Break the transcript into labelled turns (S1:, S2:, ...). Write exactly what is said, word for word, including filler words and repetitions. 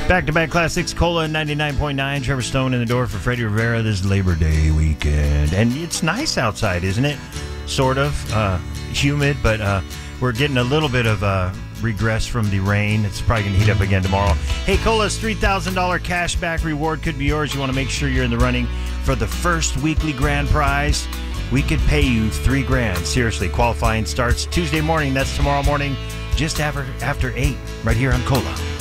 S1: Back-to-back classics, Cola ninety-nine point nine. Trevor Stone in the door for Freddie Rivera this Labor Day weekend. And it's nice outside, isn't it? Sort of. Uh, humid, but uh, we're getting a little bit of uh, regress from the rain. It's probably going to heat up again tomorrow. Hey, Cola's three thousand dollars cash back reward could be yours. You want to make sure you're in the running for the first weekly grand prize. We could pay you three grand. Seriously, qualifying starts Tuesday morning. That's tomorrow morning, just after, after eight, right here on Cola.